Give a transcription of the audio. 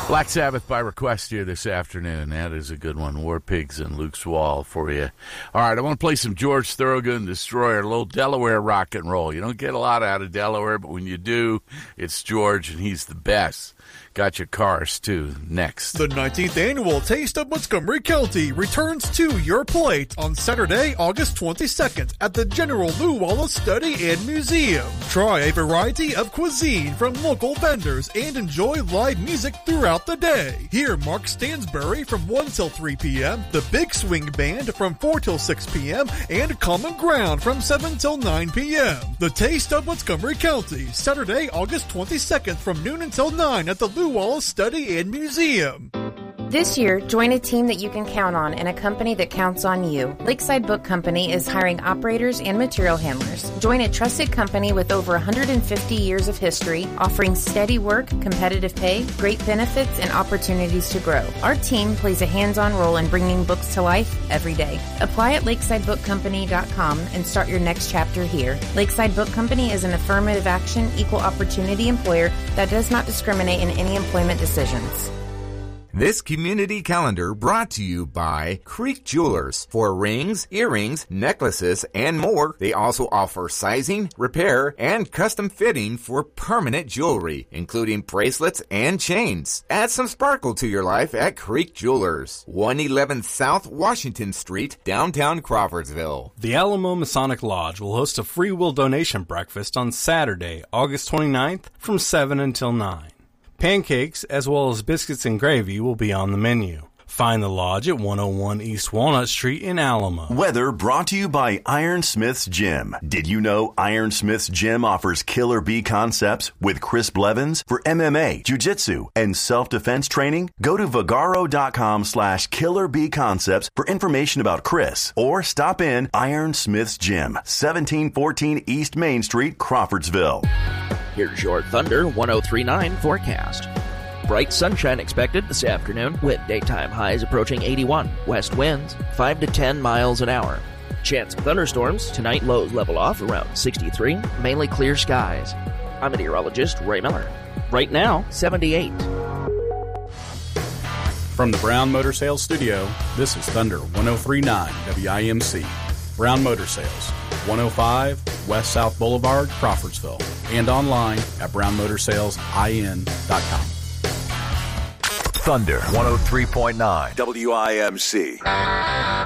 Black Sabbath by request here this afternoon. That is a good one. War Pigs and Luke's Wall for you. All right, I want to play some George Thorogood, Destroyer, a little Delaware rock and roll. You don't get a lot out of Delaware, but when you do, it's George, and he's the best. Got your cars, too, next. The 19th annual Taste of Montgomery County returns to your plate on Saturday, August 22nd at the General Lew Wallace Study and Museum. Try a variety of cuisine from local vendors and enjoy live music throughout the day. Hear Mark Stansbury from 1 till 3 p.m., the Big Swing Band from 4 till 6 p.m., and Common Ground from 7 till 9 p.m. The Taste of Montgomery County, Saturday, August 22nd from noon until 9 at the Lew Wallace Study and Museum. This year, join a team that you can count on and a company that counts on you. Lakeside Book Company is hiring operators and material handlers. Join a trusted company with over 150 years of history, offering steady work, competitive pay, great benefits, and opportunities to grow. Our team plays a hands-on role in bringing books to life every day. Apply at lakesidebookcompany.com and start your next chapter here. Lakeside Book Company is an affirmative action, equal opportunity employer that does not discriminate in any employment decisions. This community calendar brought to you by Creek Jewelers. For rings, earrings, necklaces, and more, they also offer sizing, repair, and custom fitting for permanent jewelry, including bracelets and chains. Add some sparkle to your life at Creek Jewelers, 111 South Washington Street, downtown Crawfordsville. The Alamo Masonic Lodge will host a free will donation breakfast on Saturday, August 29th from 7 until 9. Pancakes, as well as biscuits and gravy, will be on the menu. Find the lodge at 101 East Walnut Street in Alamo. Weather brought to you by Ironsmith's Gym. Did you know Ironsmith's Gym offers Killer Bee concepts with Chris Blevins for MMA, jiu-jitsu, and self-defense training? Go to Vagaro.com/Killer Bee Concepts for information about Chris, or stop in Ironsmith's Gym, 1714 East Main Street, Crawfordsville. Here's your Thunder 1039 forecast. Bright sunshine expected this afternoon with daytime highs approaching 81. West winds 5 to 10 miles an hour. Chance of thunderstorms. Tonight lows level off around 63. Mainly clear skies. I'm meteorologist Ray Miller. Right now, 78. From the Brown Motor Sales Studio, this is Thunder 1039 WIMC. Brown Motor Sales, 105 West South Boulevard, Crawfordsville, and online at brownmotorsalesIN.com. Thunder 103.9 WIMC.